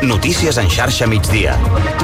Notícies en xarxa migdia.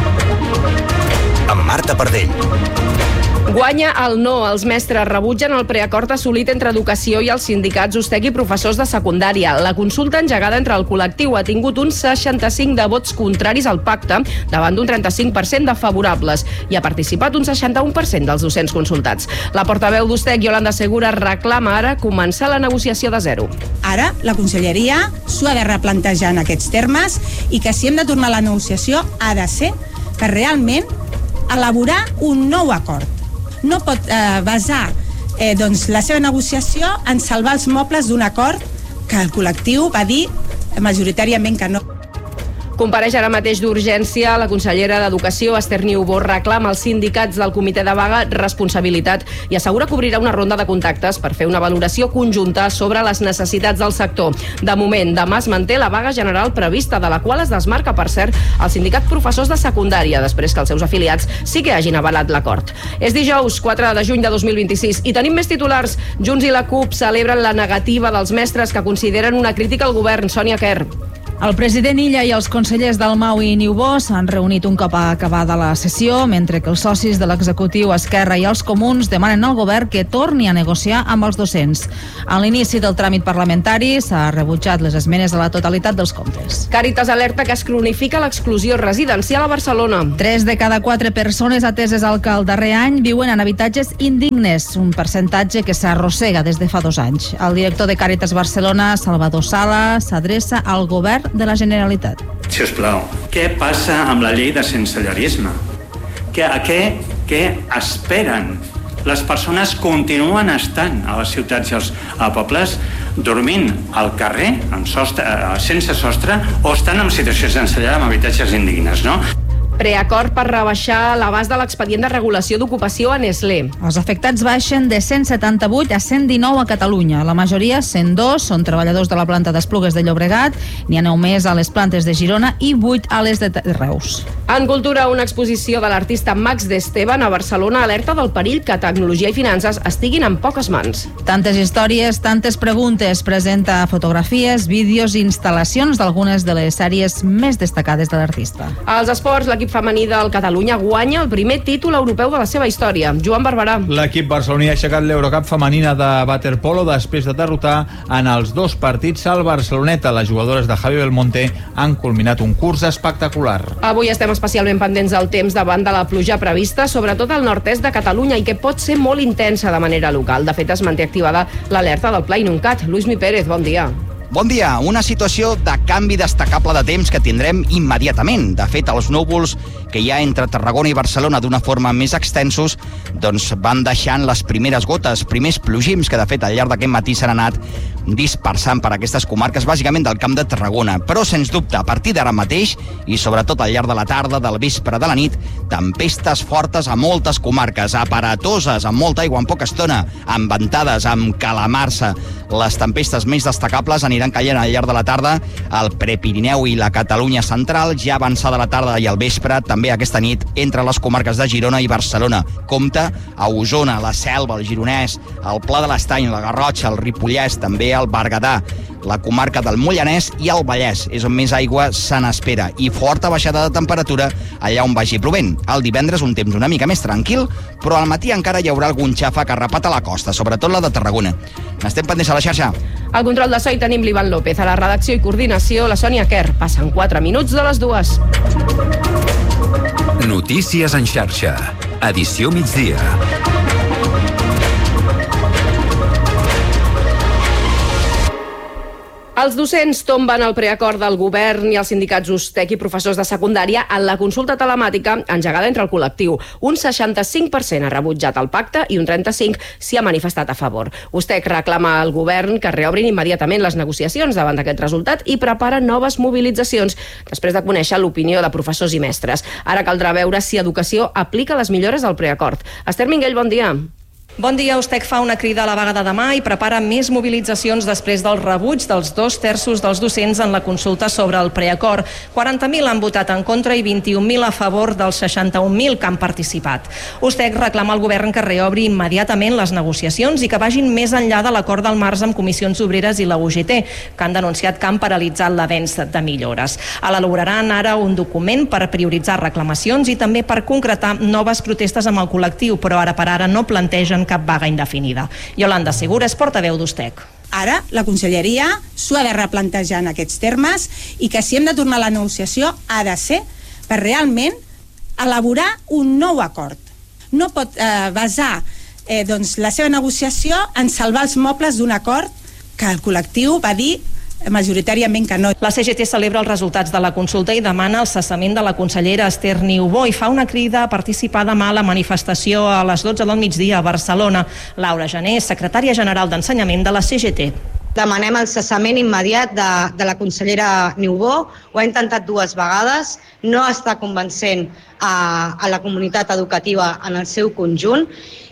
Amb Marta Pardell. Guanya el no. Els mestres rebutgen el preacord assolit entre Educació i els sindicats USTEC i professors de secundària. La consulta engegada entre el col·lectiu ha tingut un 65 de vots contraris al pacte davant d'un 35% de favorables i ha participat un 61% dels docents consultats. La portaveu d'USTEC, Yolanda Segura, reclama ara començar la negociació de zero. Ara la Conselleria s'ho ha de replantejar en aquests termes i que si hem de tornar a la negociació ha de ser per realment elaborar un nou acord. No pot basar la seva negociació en salvar els mobles d'un acord que el col·lectiu va dir majoritàriament que no. Compareix ara mateix d'urgència la consellera d'Educació, Esther Niubó, reclama als sindicats del comitè de vaga responsabilitat i assegura que obrirà una ronda de contactes per fer una valoració conjunta sobre les necessitats del sector. De moment, demà es manté la vaga general prevista, de la qual es desmarca, per cert, el sindicat professors de secundària, després que els seus afiliats sí que hagin avalat l'acord. És dijous, 4 de juny de 2026, i tenim més titulars. Junts i la CUP celebren la negativa dels mestres que consideren una crítica al govern. Sònia Quer. El president Illa i els consellers Dalmau i Niubó s'han reunit un cop acabada la sessió, mentre que els socis de l'executiu, Esquerra i els comuns demanen al govern que torni a negociar amb els docents. A l'inici del tràmit parlamentari s'ha rebutjat les esmenes a la totalitat dels comptes. Càritas alerta que es cronifica l'exclusió residencial a Barcelona. 3 de cada 4 persones ateses al darrer any viuen en habitatges indignes, un percentatge que s'arrossega des de fa 2 anys. El director de Càritas Barcelona, Salvador Sala, s'adreça al govern de la Generalitat. Si us plau, què passa amb la llei de sensellarisme? Què esperen? Les persones continuen estant a les ciutats i als pobles dormint al carrer sense sostre o estan en situació de sensellar amb habitatges indignes, no? Preacord per rebaixar l'abast de l'expedient de regulació d'ocupació a Nestlé. Els afectats baixen de 178 a 119 a Catalunya. La majoria, 102, són treballadors de la planta d'Esplugues de Llobregat, n'hi ha 9 més a les plantes de Girona i 8 a les de Reus. En cultura, una exposició de l'artista Max d'Esteban a Barcelona alerta del perill que tecnologia i finances estiguin en poques mans. Tantes històries, tantes preguntes. Presenta fotografies, vídeos i instal·lacions d'algunes de les sèries més destacades de l'artista. Als esports, l'equip femení del Catalunya guanya el primer títol europeu de la seva història. Joan Barberà. L'equip barceloní ha aixecat l'Eurocup femenina de waterpolo després de derrotar en els 2 partits al Barceloneta. Les jugadores de Javi Belmonte han culminat un curs espectacular. Avui estem especialment pendents del temps davant de la pluja prevista, sobretot al nord-est de Catalunya, i que pot ser molt intensa de manera local. De fet, es manté activada l'alerta del Pla Inuncat. Luismi Pérez, bon dia. Bon dia. Una situació de canvi destacable de temps que tindrem immediatament. De fet, els núvols que hi ha entre Tarragona i Barcelona d'una forma més extensos van deixant les primeres gotes, primers plogims que de fet al llarg d'aquest matí s'han anat dispersant per aquestes comarques, bàsicament del Camp de Tarragona. Però, sens dubte, a partir d'ara mateix i sobretot al llarg de la tarda, del vespre, de la nit, tempestes fortes a moltes comarques, aparatoses, amb molta aigua en poca estona, amb ventades, amb calamarsa. Les tempestes més destacables aniran caient al llarg de la tarda al Prepirineu i la Catalunya central, ja avançada la tarda i al vespre, també aquesta nit, entre les comarques de Girona i Barcelona. Compte a Osona, la Selva, el Gironès, el Pla de l'Estany, la Garrotxa, el Ripollès, també el Berguedà, la comarca del Moianès i el Vallès, és on més aigua se n'espera, i forta baixada de temperatura allà on vagi plovent. El divendres un temps una mica més tranquil, però al matí encara hi haurà algun xàfec arrapat a la costa, sobretot la de Tarragona. N'estem pendents a la xarxa. Al control de so hi tenim l'Ivan López, a la redacció i coordinació la Sònia Quer. Passen 4 minuts de les 2. Notícies en xarxa. Edició migdia. Els docents tomben el preacord del govern i els sindicats USTEC i professors de secundària en la consulta telemàtica engegada entre el col·lectiu. Un 65% ha rebutjat el pacte i un 35% s'hi ha manifestat a favor. USTEC reclama al govern que reobrin immediatament les negociacions davant d'aquest resultat i prepara noves mobilitzacions després de conèixer l'opinió de professors i mestres. Ara caldrà veure si Educació aplica les millores del preacord. Esther Minguell, bon dia. Bon dia. USTEC fa una crida a la vaga de demà i prepara més mobilitzacions després del rebuig dels 2/3 dels docents en la consulta sobre el preacord. 40.000 han votat en contra i 21.000 a favor dels 61.000 que han participat. USTEC reclama al govern que reobri immediatament les negociacions i que vagin més enllà de l'acord del març amb Comissions Obreres i la UGT, que han denunciat que han paralitzat l'avenç de millores. Elaboraran ara un document per prioritzar reclamacions i també per concretar noves protestes amb el col·lectiu, però ara per ara no plantegen cap vaga indefinida. Yolanda Segura és portaveu d'USTEC. Ara la Conselleria s'ho ha de replantejar en aquests termes i que si hem de tornar a la negociació ha de ser per realment elaborar un nou acord. No pot basar la seva negociació en salvar els mobles d'un acord que el col·lectiu va dir majoritàriament que no. La CGT celebra els resultats de la consulta i demana el cessament de la consellera Esther Niubó i fa una crida a participar demà a la manifestació a les 12 del migdia a Barcelona. Laura Jané, secretària general d'Ensenyament de la CGT. Demanem el cessament immediat de la consellera Niubó. Ho ha intentat 2 vegades, no està convencent a la comunitat educativa en el seu conjunt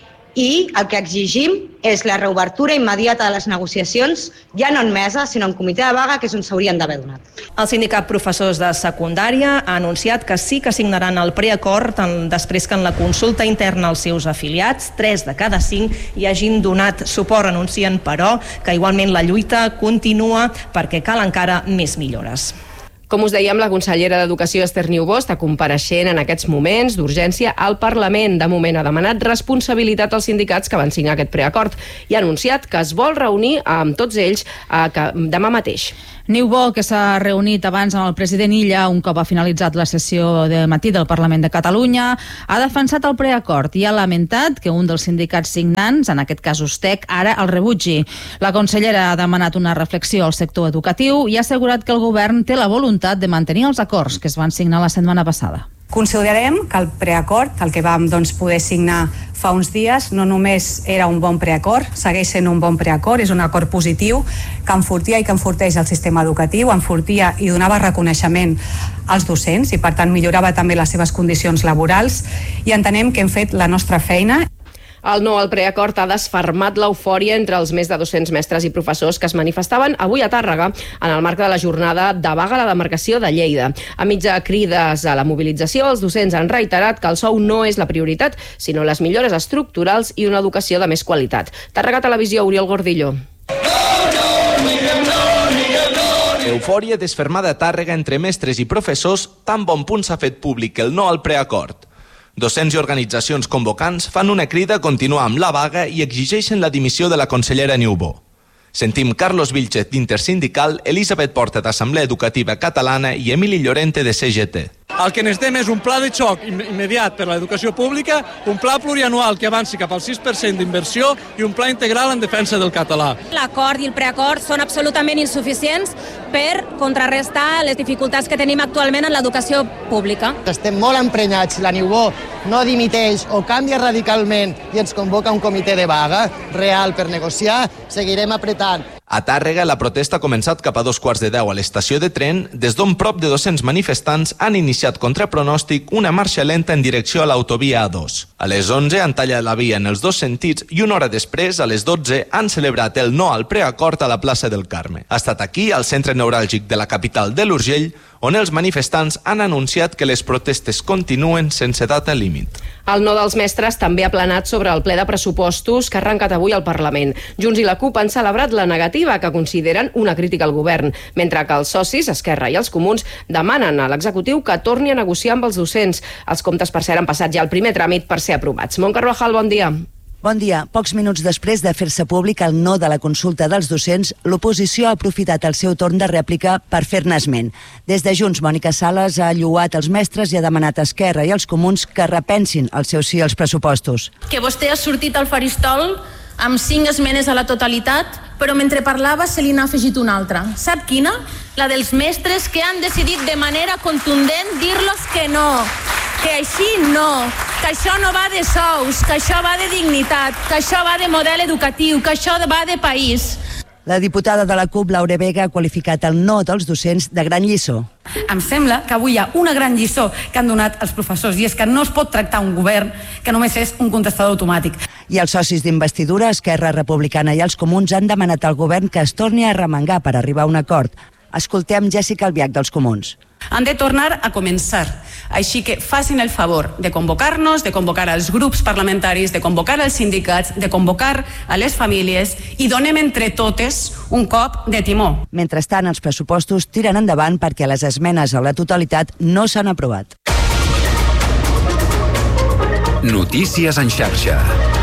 i el que exigim és la reobertura immediata de les negociacions, ja no en mesa, sinó en comitè de vaga, que és on s'haurien d'haver donat. El sindicat Professors de Secundària ha anunciat que sí que signaran el preacord després que en la consulta interna als seus afiliats, 3 de cada 5 hi hagin donat suport. Anuncien, però, que igualment la lluita continua perquè cal encara més millores. Com us dèiem, la consellera d'Educació, Esther Niubó, està compareixent en aquests moments d'urgència al Parlament. De moment ha demanat responsabilitat als sindicats que van signar aquest preacord i ha anunciat que es vol reunir amb tots ells demà mateix. Niubó, que s'ha reunit abans amb el president Illa un cop ha finalitzat la sessió de matí del Parlament de Catalunya, ha defensat el preacord i ha lamentat que un dels sindicats signants, en aquest cas USTEC, ara el rebutgi. La consellera ha demanat una reflexió al sector educatiu i ha assegurat que el govern té la voluntat de mantenir els acords que es van signar la setmana passada. Considerem que el preacord, el que vam poder signar fa uns dies, no només era un bon preacord, segueix sent un bon preacord, és un acord positiu que enfortia i que enforteix el sistema educatiu, enfortia i donava reconeixement als docents i per tant millorava també les seves condicions laborals i entenem que hem fet la nostra feina. El no al preacord ha desfermat l'eufòria entre els més de 200 mestres i professors que es manifestaven avui a Tàrrega en el marc de la jornada de vaga a la demarcació de Lleida. A mitja crides a la mobilització, els docents han reiterat que el sou no és la prioritat, sinó les millores estructurals i una educació de més qualitat. Tàrrega Televisió, Oriol Gordillo. Eufòria desfermada a Tàrrega entre mestres i professors, tan bon punt s'ha fet públic el no al preacord. Docents i organitzacions convocants fan una crida a continuar amb la vaga i exigeixen la dimissió de la consellera Niubó. Sentim Carlos Vilchez d'Intersindical, Elisabet Porta d'Assemblea Educativa Catalana i Emili Llorente de CGT. El que necessitem és un pla de xoc immediat per a l'educació pública, un pla plurianual que avanci cap al 6% d'inversió i un pla integral en defensa del català. L'acord i el preacord són absolutament insuficients per contrarrestar les dificultats que tenim actualment en l'educació pública. Estem molt emprenyats, la Niubó no dimiteix o canvia radicalment i ens convoca un comitè de vaga real per negociar, seguirem apretant. A Tàrrega, la protesta ha començat cap a 9:45 a l'estació de tren, des d'on prop de 200 manifestants han iniciat contra pronòstic una marxa lenta en direcció a l'autovia A2. A les 11 han tallat la via en els dos sentits i una hora després, a les 12, han celebrat el no al preacord a la plaça del Carme. Ha estat aquí, al centre neuràlgic de la capital de l'Urgell, on els manifestants han anunciat que les protestes continuen sense data límit. El no dels mestres també ha planat sobre el ple de pressupostos que ha arrencat avui al Parlament. Junts i la CUP han celebrat la negativa que consideren una crítica al govern, mentre que els socis, Esquerra i els Comuns, demanen a l'executiu que torni a negociar amb els docents. Els comptes, per cert, han passat ja el primer tràmit per ser aprovats. Mont Carvajal, bon dia. Bon dia. Pocs minuts després de fer-se públic el no de la consulta dels docents, l'oposició ha aprofitat el seu torn de rèplica per fer-ne esment. Des de Junts, Mònica Sales ha lloat els mestres i ha demanat a Esquerra i als Comuns que repensin el seu sí als pressupostos. Que vostè ha sortit al faristol amb 5 esmenes a la totalitat, però mentre parlava se li n'ha afegit una altra. Sap quina? La dels mestres que han decidit de manera contundent dir-los que no, que així no, que això no va de sous, que això va de dignitat, que això va de model educatiu, que això va de país. La diputada de la CUP, Laura Vega, ha qualificat el no dels docents de gran lliçó. Em sembla que avui hi ha una gran lliçó que han donat els professors, i és que no es pot tractar un govern que només és un contestador automàtic. I els socis d'investidura, Esquerra Republicana i els Comuns han demanat al govern que es torni a remengar per arribar a un acord. Escoltem Jessica Albiach dels Comuns. Han de tornar a començar. Així que facin el favor de convocar-nos, de convocar els grups parlamentaris, de convocar els sindicats, de convocar a les famílies i donem entre totes un cop de timó. Mentrestant, els pressupostos tiren endavant perquè les esmenes a la totalitat no s'han aprovat. Notícies en xarxa.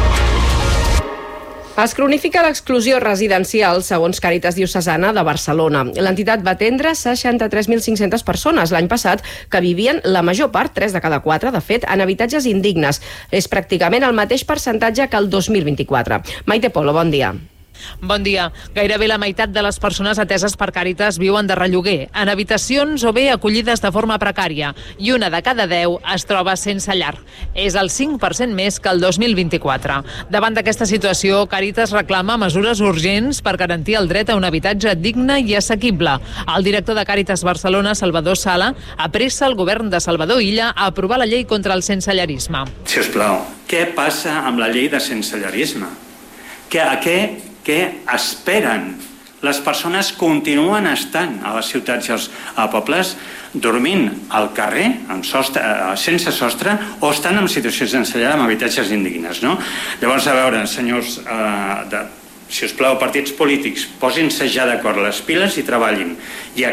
Es cronifica l'exclusió residencial, segons Càritas Diocesana de Barcelona. L'entitat va atendre 63.500 persones l'any passat que vivien, la major part, 3 de cada 4, de fet, en habitatges indignes. És pràcticament el mateix percentatge que el 2024. Maite Polo, bon dia. Bon dia. Gairebé la meitat de les persones ateses per Càritas viuen de relloguer, en habitacions o bé acollides de forma precària, i una de cada 10 es troba sense llar. És el 5% més que el 2024. Davant d'aquesta situació, Càritas reclama mesures urgents per garantir el dret a un habitatge digne i assequible. El director de Càritas Barcelona, Salvador Sala, apressa el govern de Salvador Illa a aprovar la llei contra el sensellarisme. Si us plau, què passa amb la llei de sensellarisme? Què esperen? Les persones continuen estant a les ciutats i als pobles dormint al carrer, sense sostre, o estan en situacions sense llar amb habitatges indignes, no? Llavors, a veure, senyors, si us plau, partits polítics, posin-se ja d'acord les piles i treballin i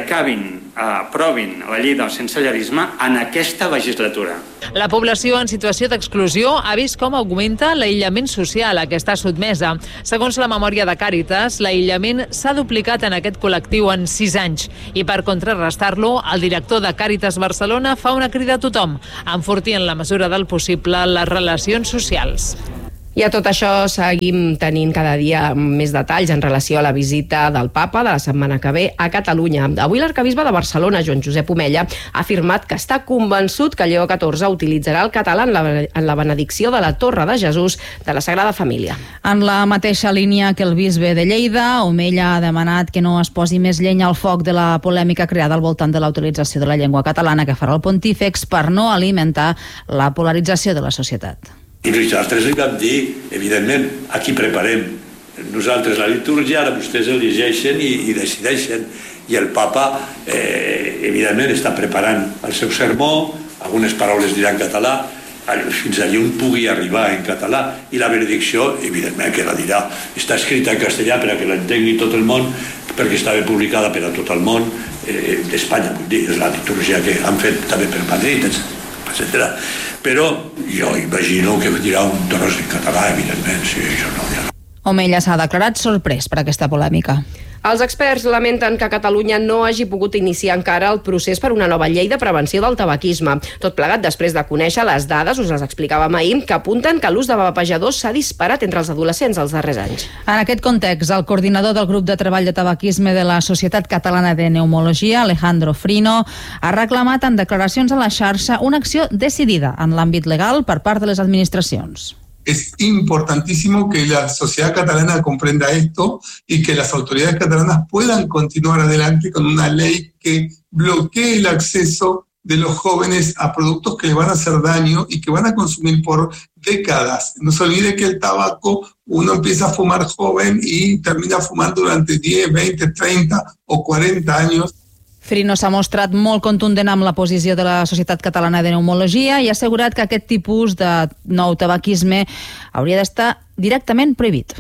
aprovin la llei del sensellarisme en aquesta legislatura. La població en situació d'exclusió ha vist com augmenta l'aïllament social a què està sotmesa. Segons la memòria de Càritas, l'aïllament s'ha duplicat en aquest col·lectiu en 6 anys i per contrarrestar-lo, el director de Càritas Barcelona fa una crida a tothom, enfortir en la mesura del possible les relacions socials. I a tot això seguim tenint cada dia més detalls en relació a la visita del papa de la setmana que ve a Catalunya. Avui l'arquebisbe de Barcelona, Joan Josep Omella, ha afirmat que està convençut que Lleó XIV utilitzarà el català en la benedicció de la Torre de Jesús de la Sagrada Família. En la mateixa línia que el bisbe de Lleida, Omella ha demanat que no es posi més llenya al foc de la polèmica creada al voltant de la utilització de la llengua catalana que farà el pontífex per no alimentar la polarització de la societat. I nosaltres li vam dir, evidentment, aquí preparem nosaltres la litúrgia, ara vostès el llegeixen i decideixen. I el papa, evidentment, està preparant el seu sermó, algunes paraules dirà en català, fins allà on pugui arribar en català, i la benedicció, evidentment, que la dirà. Està escrita en castellà per a que l'entengui tot el món, perquè estava publicada per a tot el món d'Espanya, vull dir, és la litúrgia que han fet també per Madrid, etc. Però jo imagino que dirà un tros en català, evidentment, si això no hi ha. Omella s'ha declarat sorprès per aquesta polèmica. Els experts lamenten que Catalunya no hagi pogut iniciar encara el procés per una nova llei de prevenció del tabaquisme. Tot plegat després de conèixer les dades, us les explicàvem ahir, que apunten que l'ús de vapejadors s'ha disparat entre els adolescents els darrers anys. En aquest context, el coordinador del grup de treball de tabaquisme de la Societat Catalana de Neumologia, Alejandro Frino, ha reclamat en declaracions a la xarxa una acció decidida en l'àmbit legal per part de les administracions. Es importantísimo que la sociedad catalana comprenda esto y que las autoridades catalanas puedan continuar adelante con una ley que bloquee el acceso de los jóvenes a productos que les van a hacer daño y que van a consumir por décadas. No se olvide que el tabaco uno empieza a fumar joven y termina fumando durante 10, 20, 30 o 40 años. Frino s'ha mostrat molt contundent amb la posició de la Societat Catalana de Neumologia i ha assegurat que aquest tipus de nou tabaquisme hauria d'estar directament prohibit.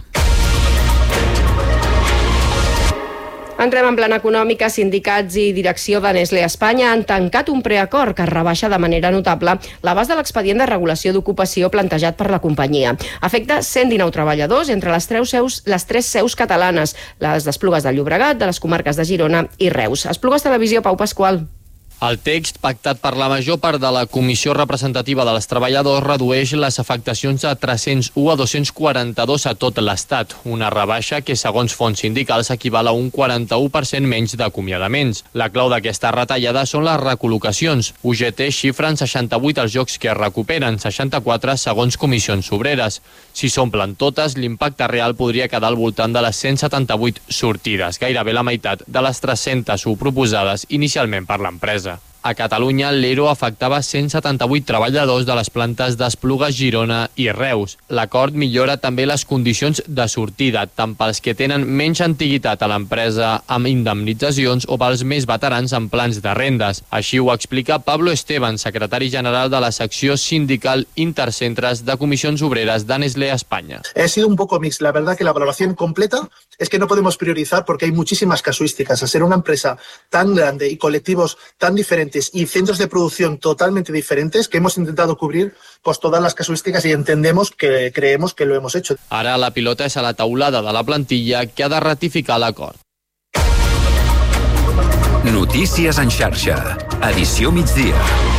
Entrem en plana econòmica. Sindicats i direcció de Nestlé Espanya han tancat un preacord que rebaixa de manera notable l'abast de l'expedient de regulació d'ocupació plantejat per la companyia. Afecta 119 treballadors entre les tres seus catalanes, les d'Esplugues de Llobregat, de les comarques de Girona i Reus. Esplugues Televisió, Pau Pasqual. El text, pactat per la major part de la Comissió Representativa dels Treballadors, redueix les afectacions de 301 a 242 a tot l'Estat, una rebaixa que, segons fonts sindicals, equival a un 41% menys d'acomiadaments. La clau d'aquesta retallada són les recol·locacions. UGT xifra en 68 els llocs que es recuperen, 64 segons comissions obreres. Si s'omplen totes, l'impacte real podria quedar al voltant de les 178 sortides, gairebé la meitat de les 301 proposades inicialment per l'empresa. A Catalunya, l'ERO afectava 178 treballadors de les plantes d'Esplugues, Girona i Reus. L'acord millora també les condicions de sortida, tant pels que tenen menys antiguitat a l'empresa amb indemnitzacions o pels més veterans en plans de rendes. Així ho explica Pablo Esteban, secretari general de la secció sindical Intercentres de Comissions Obreres de Nestlé España. Ha sido un poco mix. La verdad que la valoración completa es que no podemos priorizar porque hay muchísimas casuísticas. Al ser una empresa tan grande y colectivos tan diferentes y centros de producción totalmente diferentes, que hemos intentado cubrir pues todas las casuísticas y creemos que lo hemos hecho. Ara la pilota és a la taulada de la plantilla, que ha de ratificar l'acord. Notícies en xarxa. Edició migdia.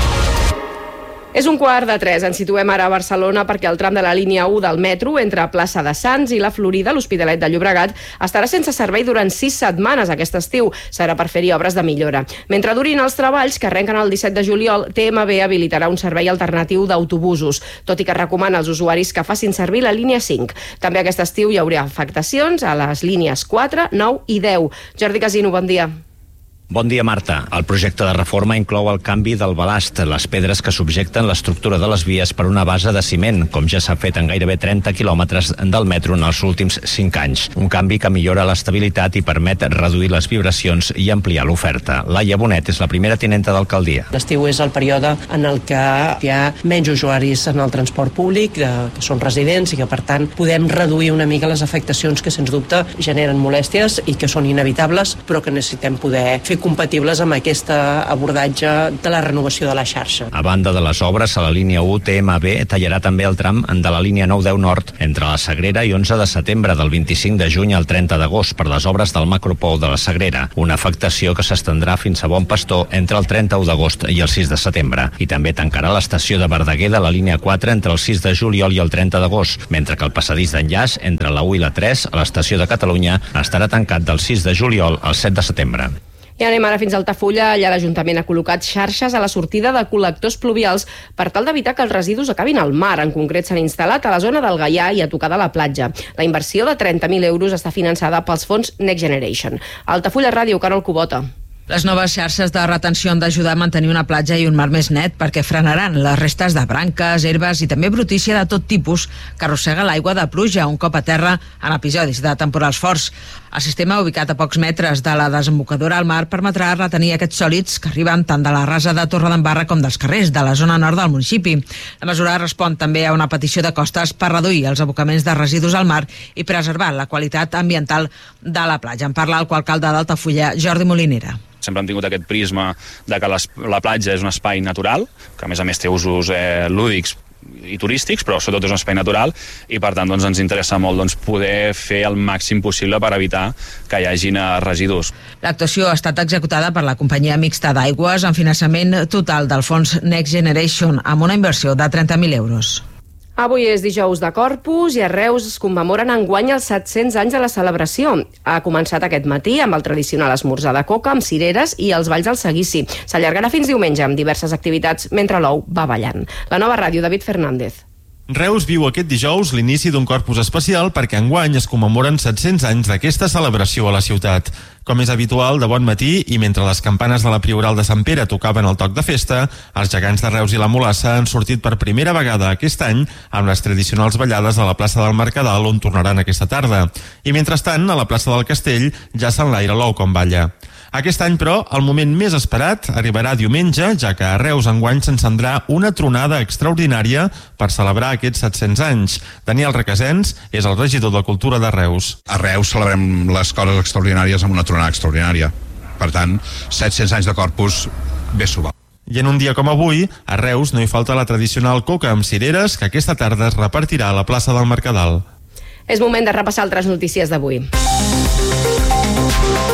És 2:45. Ens situem ara a Barcelona perquè el tram de la línia 1 del metro entre Plaça de Sants i la Florida, l'Hospitalet de Llobregat, estarà sense servei durant 6 setmanes aquest estiu. Serà per fer-hi obres de millora. Mentre durin els treballs, que arrenquen el 17 de juliol, TMB habilitarà un servei alternatiu d'autobusos, tot i que recomana als usuaris que facin servir la línia 5. També aquest estiu hi haurà afectacions a les línies 4, 9 i 10. Jordi Casino, bon dia. Bon dia, Marta. El projecte de reforma inclou el canvi del balast, les pedres que subjecten l'estructura de les vies per una base de ciment, com ja s'ha fet en gairebé 30 quilòmetres del metro en els últims 5 anys. Un canvi que millora l'estabilitat i permet reduir les vibracions i ampliar l'oferta. Laia Bonet és la primera tinenta d'alcaldia. L'estiu és el període en el que hi ha menys usuaris en el transport públic, que són residents, i que per tant podem reduir una mica les afectacions que sens dubte generen molèsties i que són inevitables, però que necessitem poder fer compatibles amb aquest abordatge de la renovació de la xarxa. A banda de les obres, a la línia 1 TMB tallarà també el tram de la línia 9-10 Nord entre la Sagrera i 11 de setembre, del 25 de juny al 30 d'agost, per les obres del macropol de la Sagrera, una afectació que s'estendrà fins a Bon Pastor entre el 31 d'agost i el 6 de setembre. I també tancarà l'estació de Verdaguer de la línia 4 entre el 6 de juliol i el 30 d'agost, mentre que el passadís d'enllaç entre la 1 i la 3 a l'estació de Catalunya estarà tancat del 6 de juliol al 7 de setembre. I anem ara fins a Altafulla. Allà l'Ajuntament ha col·locat xarxes a la sortida de col·lectors pluvials per tal d'evitar que els residus acabin al mar. En concret, s'han instal·lat a la zona del Gaià i a tocar de la platja. La inversió de 30.000 euros està finançada pels fons Next Generation. Altafulla Ràdio, Carol Cubota. Les noves xarxes de retenció han d'ajudar a mantenir una platja i un mar més net perquè frenaran les restes de branques, herbes i també brutícia de tot tipus que arrossega l'aigua de pluja un cop a terra en episodis de temporals forts. El sistema, ubicat a pocs metres de la desembocadura al mar, permetrà retenir aquests sòlids que arriben tant de la rasa de Torredembarra com dels carrers de la zona nord del municipi. La mesura respon també a una petició de Costes per reduir els abocaments de residus al mar i preservar la qualitat ambiental de la platja. En parla el coalcalde d'Altafulla, Jordi Molinera. Sempre hem tingut aquest prisma de que la platja és un espai natural, que a més té usos lúdics i turístics, però sobretot és un espai natural i per tant ens interessa molt poder fer el màxim possible per evitar que hi hagin residus. L'actuació ha estat executada per la companyia mixta d'aigües amb finançament total del fons Next Generation amb una inversió de 30.000 euros. Avui és dijous de Corpus i a Reus es commemoren enguany els 700 anys de la celebració. Ha començat aquest matí amb el tradicional esmorzar de coca amb cireres i els balls del seguici. S'allargarà fins diumenge amb diverses activitats mentre l'ou va ballant. La Nova Ràdio, David Fernández. Reus viu aquest dijous l'inici d'un Corpus especial perquè enguany es commemoren 700 anys d'aquesta celebració a la ciutat. Com és habitual, de bon matí i mentre les campanes de la Prioral de Sant Pere tocaven el toc de festa, els gegants de Reus i la Mulassa han sortit per primera vegada aquest any amb les tradicionals ballades a la plaça del Mercadal, on tornaran aquesta tarda. I mentrestant, a la plaça del Castell ja s'enlaira l'ou com balla. Aquest any, però, el moment més esperat arribarà diumenge, ja que a Reus enguany s'encendrà una tronada extraordinària per celebrar aquests 700 anys. Daniel Requesens és el regidor de Cultura de Reus. A Reus celebrem les coses extraordinàries amb una tronada extraordinària. Per tant, 700 anys de Corpus, bé s'ho va. I en un dia com avui, a Reus no hi falta la tradicional coca amb cireres que aquesta tarda es repartirà a la plaça del Mercadal. És moment de repassar altres notícies d'avui.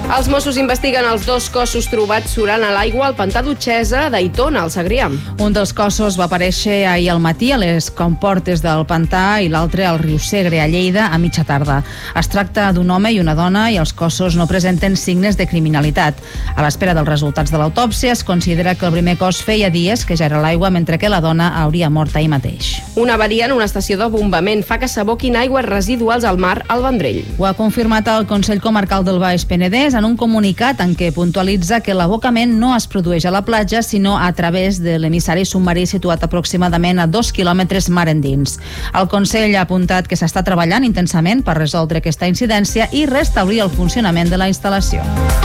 Els Mossos investiguen els 2 cossos trobats surant a l'aigua al pantà d'Utxesa d'Aitona, al Segrià. Un dels cossos va aparèixer ahir al matí a les comportes del pantà i l'altre al riu Segre, a Lleida, a mitja tarda. Es tracta d'un home i una dona i els cossos no presenten signes de criminalitat. A l'espera dels resultats de l'autòpsia, es considera que el primer cos feia dies que ja era a l'aigua, mentre que la dona hauria mort ahir mateix. Una avaria en una estació de bombament fa que s'aboquin aigües residuals al mar al Vendrell. Ho ha confirmat el Consell Comarcal del Baix Penedès en un comunicat en què puntualitza que l'abocament no es produeix a la platja, sinó a través de l'emissari submarí situat aproximadament a 2 quilòmetres mar endins. El Consell ha apuntat que s'està treballant intensament per resoldre aquesta incidència i restablir el funcionament de la instal·lació.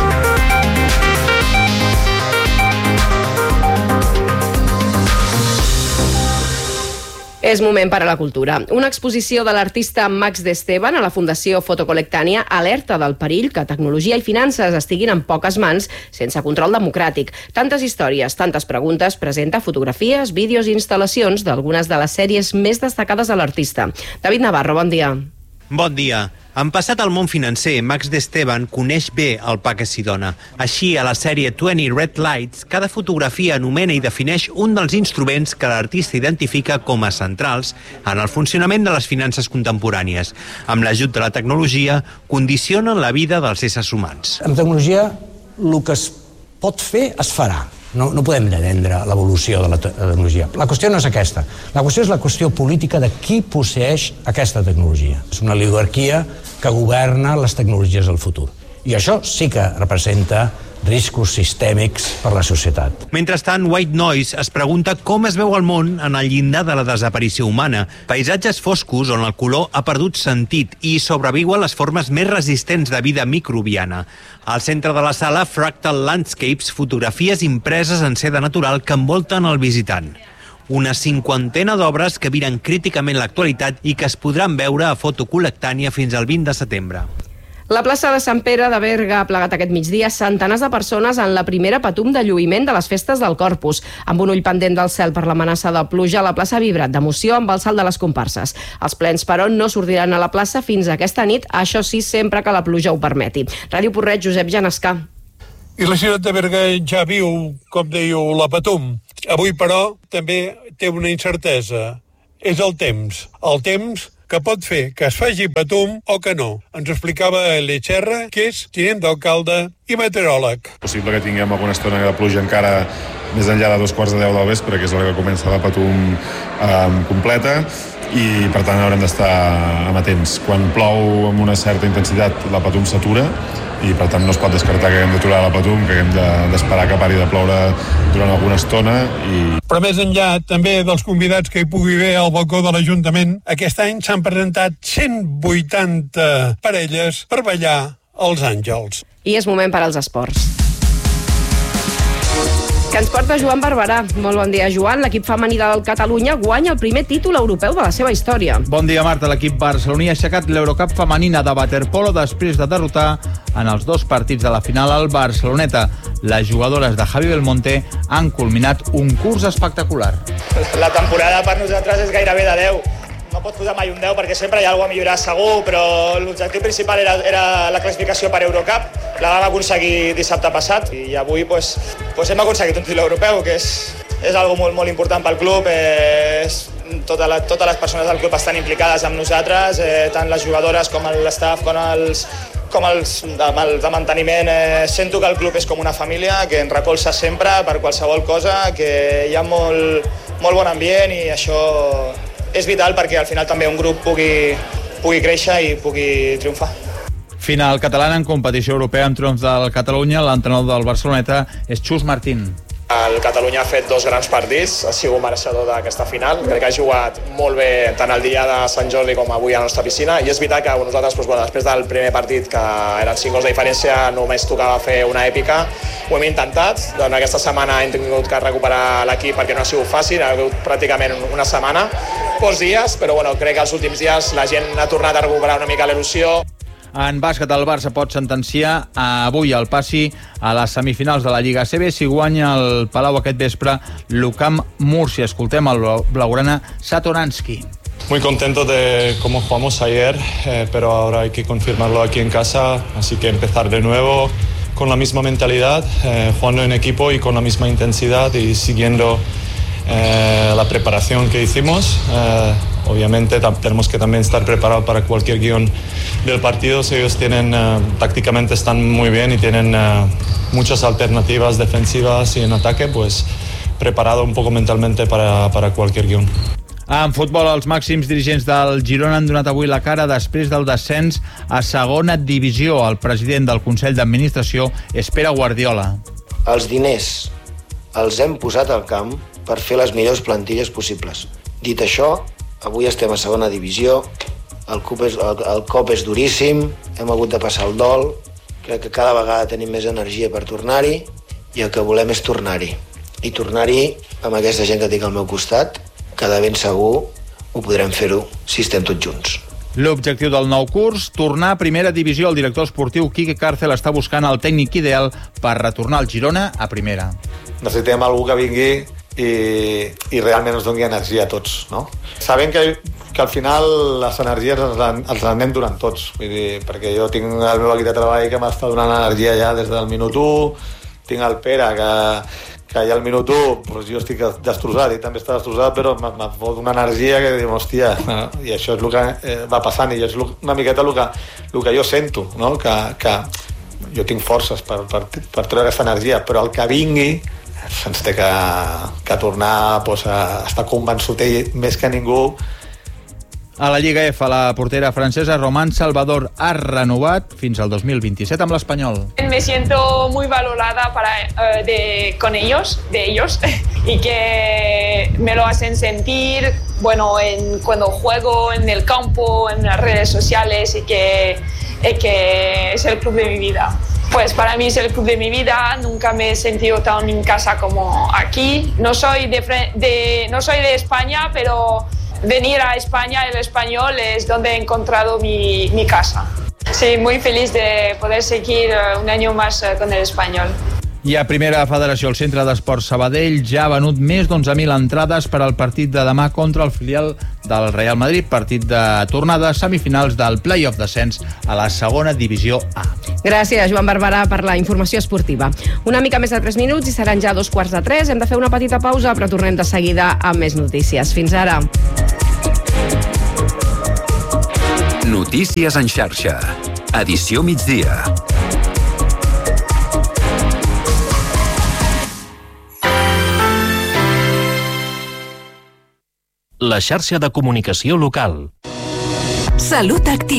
És moment per a la cultura. Una exposició de l'artista Max d'Esteban a la Fundació Fotocolectània alerta del perill que tecnologia i finances estiguin en poques mans sense control democràtic. Tantes històries, tantes preguntes, presenta fotografies, vídeos i instal·lacions d'algunes de les sèries més destacades de l'artista. David Navarro, bon dia. Bon dia. En passat al món financer, Max d'Esteban coneix bé el pa que s'hi dona. Així, a la sèrie 20 Red Lights, cada fotografia anomena i defineix un dels instruments que l'artista identifica com a centrals en el funcionament de les finances contemporànies. Amb l'ajut de la tecnologia, condicionen la vida dels éssers humans. Amb tecnologia, el que es pot fer, es farà. No podem pretendre l'evolució de la tecnologia. La qüestió no és aquesta. La qüestió és la qüestió política de qui posseix aquesta tecnologia. És una oligarquia que governa les tecnologies del futur. I això sí que representa riscos sistèmics per la societat. Mentrestant, White Noise es pregunta com es veu el món en el llindar de la desaparició humana. Paisatges foscos on el color ha perdut sentit i sobreviuen les formes més resistents de vida microbiana. Al centre de la sala, Fractal Landscapes, fotografies impreses en seda natural que envolten el visitant. Una 50ena d'obres que miren críticament l'actualitat i que es podran veure a Fotocolectània fins al 20 de setembre. La plaça de Sant Pere de Berga ha plegat aquest migdia centenars de persones en la primera patum de lluïment de les festes del Corpus. Amb un ull pendent del cel per l'amenaça de pluja, la plaça ha vibrat d'emoció amb el salt de les comparses. Els plens, però, no sortiran a la plaça fins aquesta nit, això sí, sempre que la pluja ho permeti. Ràdio Porret, Josep Janescà. I la ciutat de Berga ja viu, com dèieu, la patum. Avui, però, també té una incertesa. És el temps. El temps que pot fer que es faci patum o que no. Ens ho explicava l'Eixerra, que és tinent d'alcalde i meteoròleg. Possible que tinguem alguna estona de pluja encara més enllà de 2:15 del vespre, que és l'hora que comença la patum completa, i per tant haurem d'estar amatents. Quan plou amb una certa intensitat, la patum s'atura, i per tant no es pot descartar que haguem d'aturar la patum, que haguem d'esperar que pari de ploure durant alguna estona. Però més enllà també dels convidats que hi pugui haver al balcó de l'Ajuntament, aquest any s'han presentat 180 parelles per ballar els àngels. I és moment per als esports. Que ens porta Joan Barberà. Molt bon dia, Joan. L'equip femení del Catalunya guanya el primer títol europeu de la seva història. Bon dia, Marta. L'equip barceloní ha aixecat l'Eurocup femenina de waterpolo després de derrotar en els 2 partits de la final al Barceloneta. Les jugadores de Javi Belmonte han culminat un curs espectacular. La temporada per nosaltres és gairebé de 10. No pots posar mai un 10 perquè sempre hi ha alguna cosa a millorar segur, però l'objectiu principal era la classificació per Eurocup. La vam aconseguir dissabte passat i avui hem aconseguit un títol europeu, que és algo molt important pel club. Totes les persones del club estan implicades amb nosaltres, tant les jugadores com l'estaf, com els de manteniment. Sento que el club és com una família, que ens recolza sempre per qualsevol cosa, que hi ha molt bon ambient i això és vital perquè al final també un grup pugui créixer i pugui triomfar. Final catalana en competició europea amb triomf del Catalunya. L'entrenador del Barceloneta és Xus Martín. El Catalunya ha fet 2 grans partits, ha sigut mereixedor d'aquesta final. Crec que ha jugat molt bé tant el dia de Sant Jordi com avui a la nostra piscina, i és veritat que nosaltres, després del primer partit, que eren 5 gols de diferència, només tocava fer una èpica. Ho hem intentat. Doncs aquesta setmana hem tingut que recuperar l'equip perquè no ha sigut fàcil, ha hagut pràcticament una setmana, pocs dies, però crec que els últims dies la gent ha tornat a recuperar una mica l'il·lusió. En bàsquet, el Barça pot sentenciar avui el passi a les semifinals de la Lliga ACB si guanya el Palau aquest vespre l'UCAM Múrcia. Escoltem el blaugrana Satoransky. Muy contento de cómo jugamos ayer, pero ahora hay que confirmarlo aquí en casa, así que empezar de nuevo con la misma mentalidad, jugando en equipo y con la misma intensidad y siguiendo la preparación que hicimos. Obviamente tenemos que también estar preparados para cualquier guión del partido. Si ellos tácticamente están muy bien y tienen muchas alternativas defensivas y en ataque, pues preparado un poco mentalmente para cualquier guión. En futbol, els màxims dirigents del Girona han donat avui la cara després del descens a segona divisió. El president del Consell d'Administració és Pere Guardiola. Els diners els hem posat al camp per fer les millors plantilles possibles. Dit això, avui estem a segona divisió, el cop és duríssim, hem hagut de passar el dol, crec que cada vegada tenim més energia per tornar-hi i el que volem és tornar-hi. I tornar-hi amb aquesta gent que tinc al meu costat, que de ben segur ho podrem fer-ho si estem tots junts. L'objectiu del nou curs, tornar a primera divisió. El director esportiu Quique Cárcel està buscant el tècnic ideal per retornar el Girona a primera. Necessitem algú que vingui i realment ens doni energia a tots, no? Sabem que al final les energies ens anem donant tots, vull dir, perquè jo tinc el meu equip de treball que m'està donant energia ja des del minut 1, tinc el Pere que ja al minut 1 doncs jo estic destrossat i també està destrossat, però m'ha fot una energia que diu, hòstia, i això és el que va passant i és una miqueta el que jo sento, no? Que jo tinc forces per treure aquesta energia, però el que vingui ens té que tornar a estar convençut ell més que ningú. A la Lliga F, la portera francesa Román Salvador ha renovat fins al 2027 amb l'Espanyol. Me siento muy valorada con ellos, y que me lo hacen sentir, cuando juego en el campo, en las redes sociales, y que es el club de mi vida. Pues para mí es el club de mi vida, nunca me he sentido tan en casa como aquí. No soy de España, pero venir a España, el Español, es donde he encontrado mi casa. Sí, muy feliz de poder seguir un año más con el Español. I a Primera Federació, el Centre d'Esports Sabadell ja ha venut més d'11.000 entrades per al partit de demà contra el filial del Real Madrid, partit de tornada, semifinals del play-off d'ascens a la segona divisió A. Gràcies, Joan Barberà, per la informació esportiva. Una mica més de 3 minuts i seran ja 2:45. Hem de fer una petita pausa, però tornem de seguida amb més notícies. Fins ara. Notícies en xarxa. Edició migdia. La xarxa de comunicació local. Salut Activa.